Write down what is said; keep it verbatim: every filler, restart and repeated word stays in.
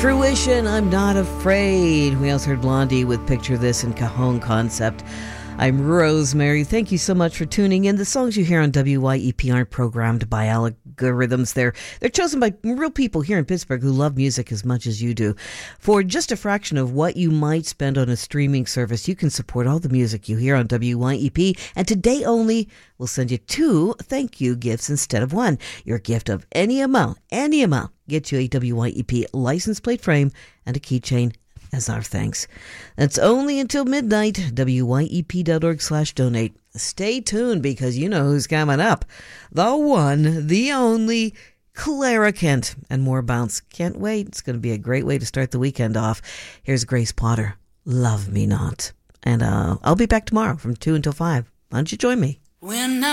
Fruition, I'm Not Afraid. We also heard Blondie with Picture This and Cajon Concept. I'm Rosemary. Thank you so much for tuning in. The songs you hear on W Y E P aren't programmed by algorithms. They're, they're chosen by real people here in Pittsburgh who love music as much as you do. For just a fraction of what you might spend on a streaming service, you can support all the music you hear on W Y E P. And today only, we'll send you two thank you gifts instead of one. Your gift of any amount, any amount, get you a W Y E P license plate frame and a keychain as our thanks. That's only until midnight. W Y E P dot org slash donate. Stay tuned because you know who's coming up. The one, the only, Clara Kent. And more bounce. Can't wait. It's going to be a great way to start the weekend off. Here's Grace Potter. Love Me Not. And uh, I'll be back tomorrow from two until five. Why don't you join me? When I